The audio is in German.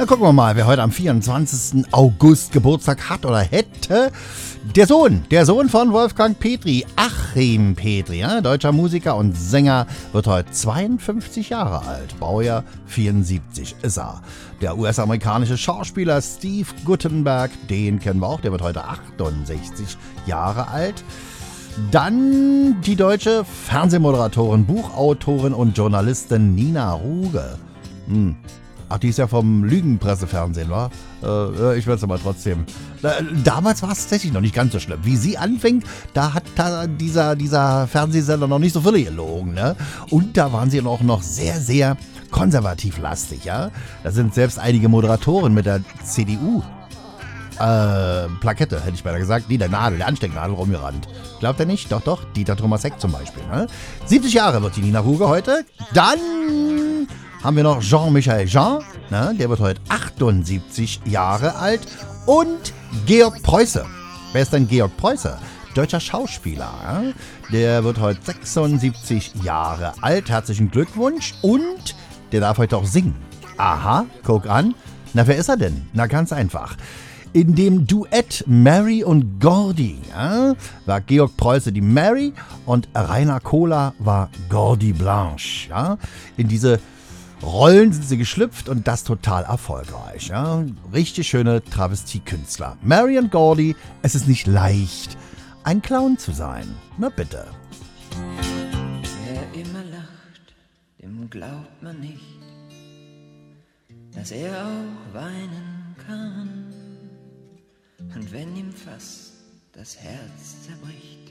Na, gucken wir mal, wer heute am 24. August Geburtstag hat oder hätte. Der Sohn von Wolfgang Petri, Achim Petri, ja, deutscher Musiker und Sänger, wird heute 52 Jahre alt. Baujahr 74 ist er. Der US-amerikanische Schauspieler Steve Guttenberg, den kennen wir auch, der wird heute 68 Jahre alt. Dann die deutsche Fernsehmoderatorin, Buchautorin und Journalistin Nina Ruge. Ach, die ist ja vom Lügenpressefernsehen, wa? Ich weiß aber trotzdem. Damals war es tatsächlich noch nicht ganz so schlimm. Wie sie anfing, da hat dieser Fernsehsender noch nicht so viel gelogen, ne? Und da waren sie auch noch sehr, sehr konservativ lastig, ja? Da sind selbst einige Moderatoren mit der CDU Plakette, hätte ich beinahe gesagt, der Anstecknadel rumgerannt. Glaubt ihr nicht? Doch, Dieter Thomas Heck zum Beispiel. Ne? 70 Jahre wird die Nina Ruge heute. Dann haben wir noch Jean-Michel Jean, ne? Der wird heute 78 Jahre alt. Und Georg Preuße. Wer ist denn Georg Preuße? Deutscher Schauspieler. Ja? Der wird heute 76 Jahre alt. Herzlichen Glückwunsch. Und der darf heute auch singen. Aha, guck an. Na, wer ist er denn? Na, ganz einfach. In dem Duett Mary und Gordy, ja, war Georg Preuße die Mary und Rainer Kohler war Gordy Blanche. Ja. In diese Rollen sind sie geschlüpft und das total erfolgreich. Ja. Richtig schöne Travestiekünstler. Mary und Gordy, es ist nicht leicht, ein Clown zu sein. Na bitte. Wer immer lacht, dem glaubt man nicht, dass er auch weinen kann. Und wenn ihm fast das Herz zerbricht,